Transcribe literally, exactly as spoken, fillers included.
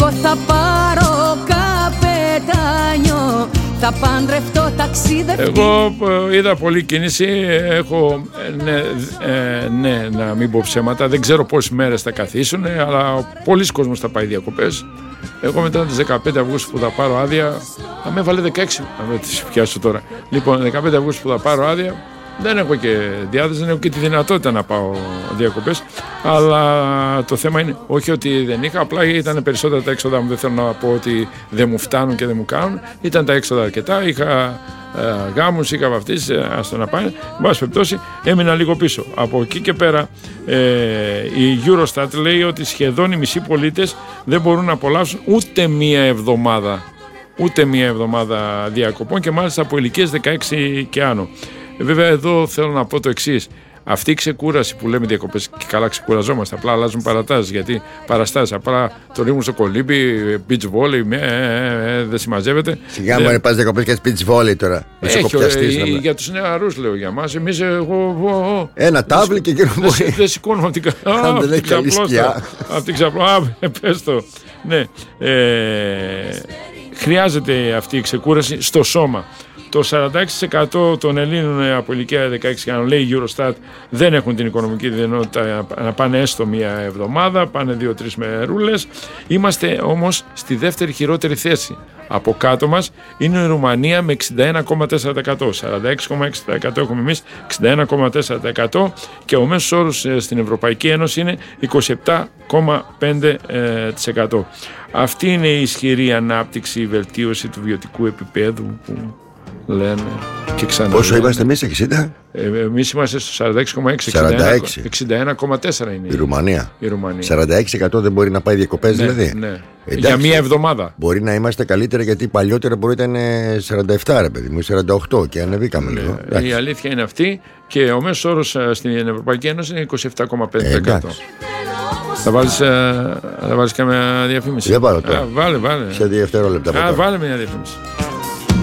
εγώ θα πάρω καπετάνιο, θα παντρευτώ, ταξίδευτεί. Εγώ είδα πολλή κίνηση. Έχω, ναι, ε, ναι, να μην πω ψέματα, δεν ξέρω πόσες μέρες θα καθίσουν, αλλά πολλοί κόσμος θα πάει διακοπές. Εγώ μετά τις δεκαπέντε Αυγούστου που θα πάρω άδεια, θα με έβαλε δεκαέξι, να με τις πιάσω τώρα. Λοιπόν, δεκαπέντε Αυγούστου που θα πάρω άδεια, δεν έχω και διάθεση, δεν έχω και τη δυνατότητα να πάω διακοπές. Αλλά το θέμα είναι, όχι ότι δεν είχα, απλά ήταν περισσότερα τα έξοδα μου. Δεν θέλω να πω ότι δεν μου φτάνουν και δεν μου κάνουν. Ήταν τα έξοδα αρκετά. Είχα ε, γάμους, είχα βαφτίσεις, ε, άστο να πάνε. Εν πάση περιπτώσει, έμεινα λίγο πίσω. Από εκεί και πέρα, ε, η Eurostat λέει ότι σχεδόν οι μισοί πολίτες δεν μπορούν να απολαύσουν ούτε μία εβδομάδα. Ούτε μία εβδομάδα διακοπών και μάλιστα από ηλικίες δεκαέξι και άνω. Βέβαια, εδώ θέλω να πω το εξής. Αυτή η ξεκούραση που λέμε διακοπές, και καλά ξεκουραζόμαστε, απλά αλλάζουν παρατάσεις. Γιατί παραστάσεις, απλά το ρίχνουν στο κολύμπι, beach volley, ε, ε, ε, δεν συμμαζεύεται. Σιγά μου, πας διακοπές και beach volley τώρα. Έχει, ε, για τους νεαρούς λέω για μας. Εμείς εγώ. Ένα τάβλι και εκείνο που. Δεν σηκώνω την ξαπλώστα. Από την ξαπλώστα. Πες το. Ναι. Χρειάζεται αυτή η ξεκούραση στο σώμα. Το σαράντα έξι τοις εκατό των Ελλήνων από ηλικία δεκαέξι και άνω, λέει η Eurostat, δεν έχουν την οικονομική δυνατότητα να πάνε έστω μία εβδομάδα, πάνε δύο-τρεις μερούλες. Είμαστε όμως στη δεύτερη χειρότερη θέση. Από κάτω μας είναι η Ρουμανία με εξήντα ένα κόμμα τέσσερα τοις εκατό. σαράντα έξι κόμμα έξι τοις εκατό έχουμε εμείς, εξήντα ένα κόμμα τέσσερα τοις εκατό και ο μέσος όρος στην Ευρωπαϊκή Ένωση είναι είκοσι επτά κόμμα πέντε τοις εκατό. Αυτή είναι η ισχυρή ανάπτυξη, η βελτίωση του βιωτικού επίπεδου που λένε και ξανά. Πόσο είμαστε εμείς, εξήντα? Ε, εμείς είμαστε στο σαράντα έξι κόμμα έξι, εξήντα ένα κόμμα τέσσερα είναι η Ρουμανία. Η Ρουμανία. σαράντα έξι τοις εκατό δεν μπορεί να πάει διακοπές, ναι, δηλαδή. Ναι. Εντάξει, για μία εβδομάδα. Μπορεί να είμαστε καλύτερα, γιατί παλιότερα μπορεί να ήταν σαράντα επτά, ρε παιδί μου, σαράντα οκτώ και ανεβήκαμε ναι, λίγο. Η αλήθεια είναι αυτή και ο μέσος όρος στην Ευρωπαϊκή Ένωση είναι είκοσι επτά κόμμα πέντε τοις εκατό. Θα βάλεις, θα βάλεις καμία διαφήμιση? Δεν πάρω τώρα. Α, βάλε, βάλε. Σε δύο δευτερόλεπτα. Α, βάλε μια διαφήμιση.